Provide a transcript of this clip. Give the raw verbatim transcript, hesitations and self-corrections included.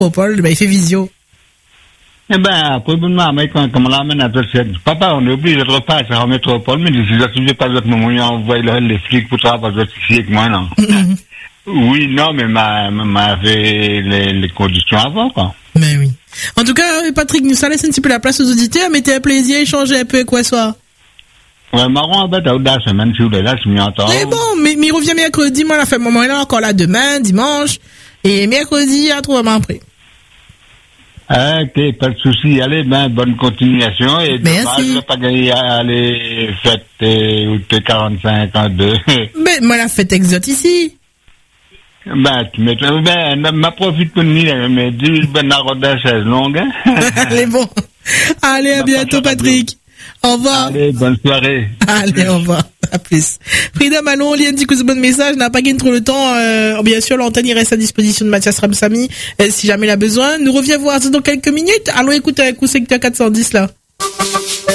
Paul, ben, il fait visio. Eh ben, après, bon, maman, quand, quand on l'amène à toi, c'est, papa, on est obligé de repasser en métropole, mais si je ne pas votre moment, on envoie les flics pour travailler ici avec moi, non. Mm-hmm. Oui, non, mais m'a, m'a fait les, les conditions avant, quoi. Mais oui. En tout cas, Patrick, nous ça laisse un petit peu la place aux auditeurs, mais t'es un plaisir, échanger un peu, quoi, soir. Ouais, marrant, bah, t'as la semaine, si vous êtes là, je m'y entends. Mais bon, mais, mais il revient mercredi, moi, la fin, moment, il est encore là demain, dimanche, et mercredi, à trois mois après. Ok, pas de souci. Allez, ben, bonne continuation. Et merci. Dommage, pas gagner à aller fêter ou tes quarante-cinq ans de. Mais, moi, la fête exote ici. Ben, tu mets, ben, ma profite pour nous, mais dis, ben, la route de chaise longue, hein. Allez, bon. Allez, à bientôt, Patrick. Au revoir. Allez, bonne soirée. Allez, au revoir. À plus. Frida Manon, Lien dit que ce bon message n'a pas gagné trop le temps. Euh, bien sûr, l'antenne il reste à disposition de Mathias Ramsamy, euh, si jamais il a besoin. Nous reviens voir dans quelques minutes. Allons écouter un coup secteur quatre cent dix là.